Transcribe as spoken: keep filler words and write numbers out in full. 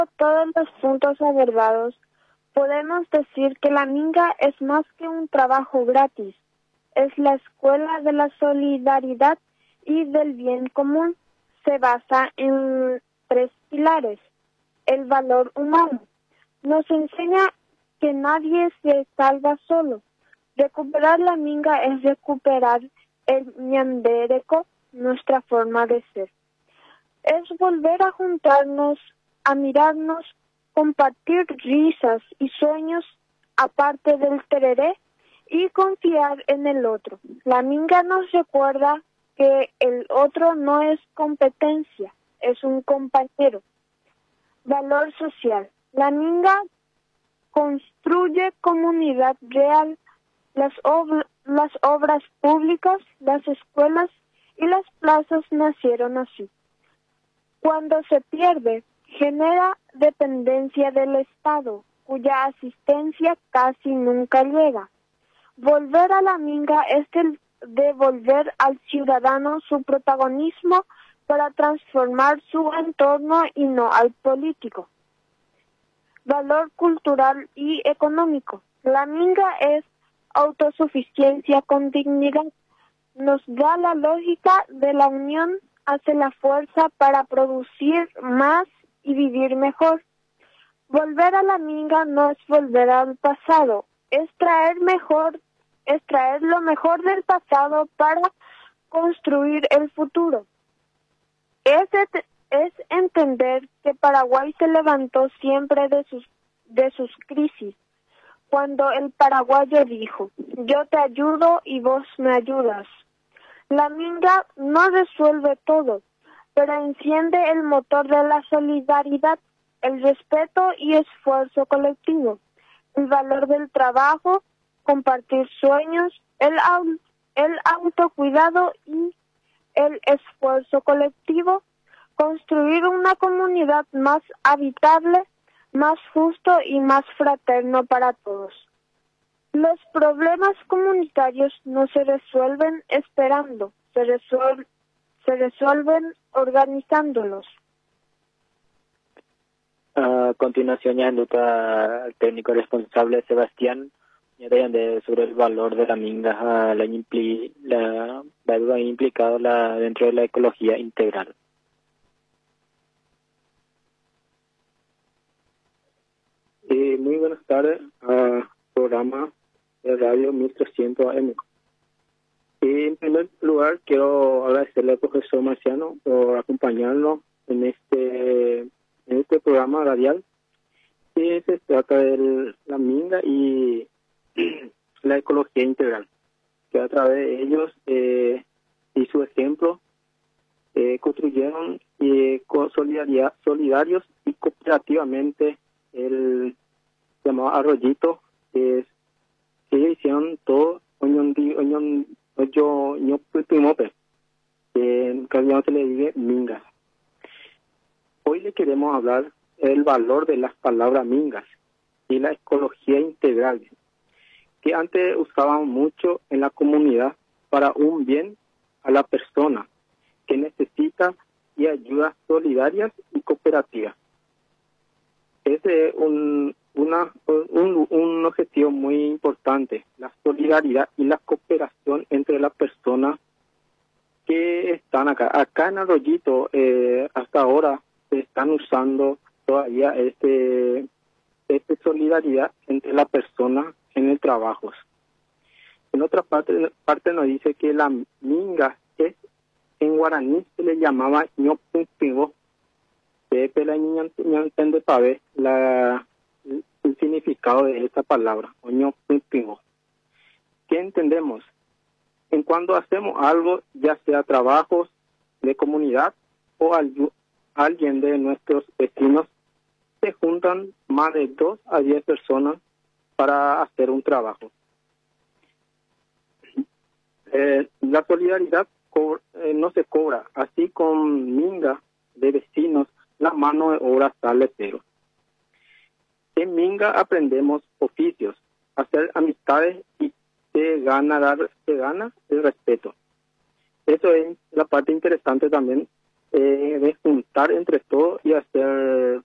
todos los puntos abordados, podemos decir que la Minga es más que un trabajo gratis. Es la escuela de la solidaridad y del bien común. Se basa en tres pilares. El valor humano. Nos enseña que nadie se salva solo. Recuperar la Minga es recuperar el ñandereco, nuestra forma de ser. Es volver a juntarnos, a mirarnos, compartir risas y sueños aparte del tereré y confiar en el otro. La Minga nos recuerda que el otro no es competencia, es un compañero. Valor social. La Minga construye comunidad real. Las, ob- las obras públicas, las escuelas y las plazas nacieron así. Cuando se pierde, genera dependencia del Estado, cuya asistencia casi nunca llega. Volver a la Minga es el devolver al ciudadano su protagonismo para transformar su entorno y no al político. Valor cultural y económico. La Minga es autosuficiencia con dignidad. Nos da la lógica de la unión, hace la fuerza para producir más y vivir mejor. Volver a la Minga no es volver al pasado, es traer mejor, es traer lo mejor del pasado para construir el futuro. Es, et- es entender que Paraguay se levantó siempre de sus, de sus crisis. Cuando el paraguayo dijo, yo te ayudo y vos me ayudas. La Minga no resuelve todo, pero enciende el motor de la solidaridad, el respeto y esfuerzo colectivo, el valor del trabajo, compartir sueños, el, au- el autocuidado y el esfuerzo colectivo, construir una comunidad más habitable, más justo y más fraterno para todos. Los problemas comunitarios no se resuelven esperando, se, resuel- se resuelven organizándolos. A continuación, ya nota el técnico responsable Sebastián ya de sobre el valor de la Minga, ah, la, impli, la, la duda implicado la, dentro de la ecología integral. Eh, muy buenas tardes al programa de radio mil trescientos A M. Eh, en primer lugar, quiero agradecerle al profesor Marciano por acompañarnos en este en este programa radial que se trata de la Minga y la ecología integral, que a través de ellos eh, y su ejemplo eh, construyeron eh, con solidaridad, solidarios y cooperativamente el llamado Arroyito, que es que ellos hicieron todo oñon oñon oyo ñoputimope, que en castellano se le dice mingas. Hoy le queremos hablar del valor de las palabras mingas y la ecología integral, que antes usábamos mucho en la comunidad para un bien a la persona que necesita y ayudas solidarias y cooperativas. Ese es un, una, un, un objetivo muy importante, la solidaridad y la cooperación entre las personas que están acá. Acá en Arroyito, eh, hasta ahora, se están usando todavía este, este solidaridad entre las personas en el trabajo. En otra parte, parte nos dice que la minga es, en guaraní se le llamaba ñopuntigo, que la niña entiende para ver la, el significado de esta palabra, ñopuntigo. ¿Qué entendemos? En cuando hacemos algo, ya sea trabajos de comunidad o al, alguien de nuestros vecinos, se juntan más de dos a diez personas para hacer un trabajo. Eh, la solidaridad co eh, no se cobra, así con minga de vecinos, la mano de obra sale cero. En minga aprendemos oficios, hacer amistades y se gana, dar, se gana el respeto. Eso es la parte interesante también, eh, de juntar entre todos y hacer